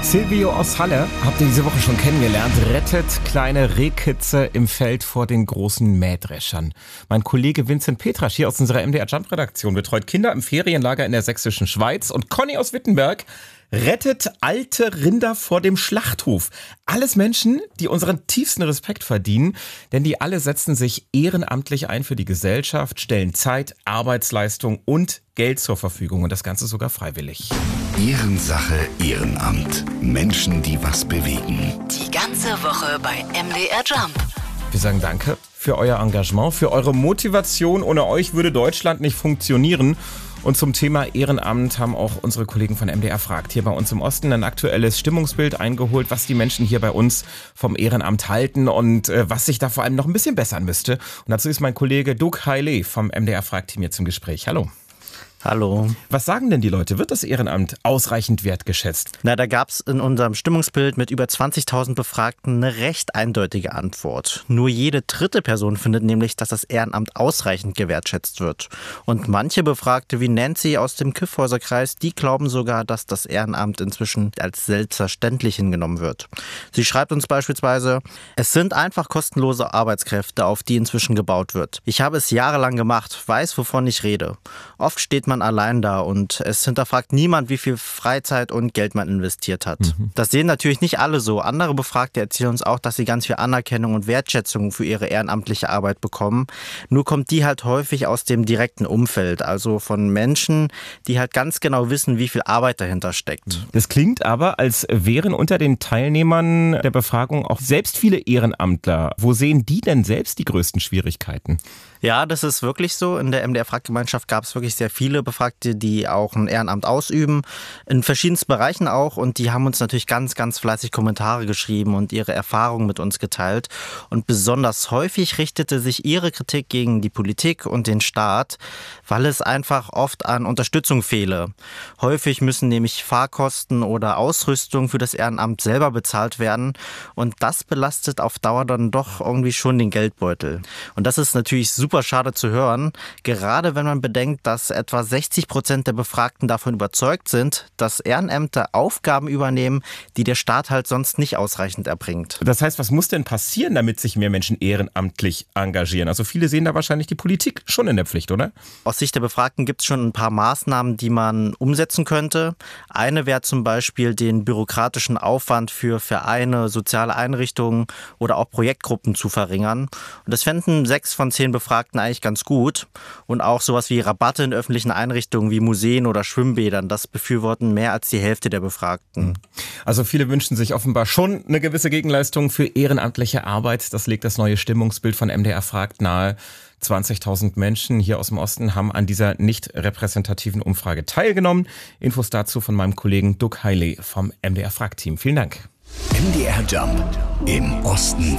Silvio aus Halle, habt ihr diese Woche schon kennengelernt, rettet kleine Rehkitze im Feld vor den großen Mähdreschern. Mein Kollege Vincent Petrasch hier aus unserer MDR Jump Redaktion betreut Kinder im Ferienlager in der sächsischen Schweiz und Conny aus Wittenberg rettet alte Rinder vor dem Schlachthof. Alles Menschen, die unseren tiefsten Respekt verdienen, denn die alle setzen sich ehrenamtlich ein für die Gesellschaft, stellen Zeit, Arbeitsleistung und Geld zur Verfügung und das Ganze sogar freiwillig. Ehrensache, Ehrenamt. Menschen, die was bewegen. Die ganze Woche bei MDR Jump. Wir sagen danke für euer Engagement, für eure Motivation. Ohne euch würde Deutschland nicht funktionieren. Und zum Thema Ehrenamt haben auch unsere Kollegen von MDR fragt hier bei uns im Osten ein aktuelles Stimmungsbild eingeholt, was die Menschen hier bei uns vom Ehrenamt halten und was sich da vor allem noch ein bisschen bessern müsste. Und dazu ist mein Kollege Doug Haile vom MDR fragt-Team hier zum Gespräch. Hallo. Hallo. Was sagen denn die Leute? Wird das Ehrenamt ausreichend wertgeschätzt? Da gab es in unserem Stimmungsbild mit über 20.000 Befragten eine recht eindeutige Antwort. Nur jede dritte Person findet nämlich, dass das Ehrenamt ausreichend gewertschätzt wird. Und manche Befragte wie Nancy aus dem Kyffhäuserkreis, die glauben sogar, dass das Ehrenamt inzwischen als selbstverständlich hingenommen wird. Sie schreibt uns beispielsweise: Es sind einfach kostenlose Arbeitskräfte, auf die inzwischen gebaut wird. Ich habe es jahrelang gemacht, weiß, wovon ich rede. Oft steht man allein da und es hinterfragt niemand, wie viel Freizeit und Geld man investiert hat. Das sehen natürlich nicht alle so. Andere Befragte erzählen uns auch, dass sie ganz viel Anerkennung und Wertschätzung für ihre ehrenamtliche Arbeit bekommen. Nur kommt die halt häufig aus dem direkten Umfeld, also von Menschen, die halt ganz genau wissen, wie viel Arbeit dahinter steckt. Das klingt aber, als wären unter den Teilnehmern der Befragung auch selbst viele Ehrenamtler. Wo sehen die denn selbst die größten Schwierigkeiten? Ja, das ist wirklich so. In der MDR-Frag-Gemeinschaft gab es wirklich sehr viele Befragte, die auch ein Ehrenamt ausüben, in verschiedensten Bereichen auch. Und die haben uns natürlich ganz, ganz fleißig Kommentare geschrieben und ihre Erfahrungen mit uns geteilt. Und besonders häufig richtete sich ihre Kritik gegen die Politik und den Staat, weil es einfach oft an Unterstützung fehle. Häufig müssen nämlich Fahrkosten oder Ausrüstung für das Ehrenamt selber bezahlt werden. Und das belastet auf Dauer dann doch irgendwie schon den Geldbeutel. Und das ist natürlich super schade zu hören, gerade wenn man bedenkt, dass etwa 60% der Befragten davon überzeugt sind, dass Ehrenämter Aufgaben übernehmen, die der Staat halt sonst nicht ausreichend erbringt. Das heißt, was muss denn passieren, damit sich mehr Menschen ehrenamtlich engagieren? Also viele sehen da wahrscheinlich die Politik schon in der Pflicht, oder? Aus Sicht der Befragten gibt es schon ein paar Maßnahmen, die man umsetzen könnte. Eine wäre zum Beispiel, den bürokratischen Aufwand für Vereine, soziale Einrichtungen oder auch Projektgruppen zu verringern. Und das fänden 6 von 10 Befragten eigentlich ganz gut. Und auch sowas wie Rabatte in öffentlichen Einrichtungen wie Museen oder Schwimmbädern, das befürworten mehr als die Hälfte der Befragten. Also viele wünschen sich offenbar schon eine gewisse Gegenleistung für ehrenamtliche Arbeit. Das legt das neue Stimmungsbild von MDR fragt nahe. 20.000 Menschen hier aus dem Osten haben an dieser nicht repräsentativen Umfrage teilgenommen. Infos dazu von meinem Kollegen Doug Haile vom MDR fragt-Team. Vielen Dank. MDR Jump im Osten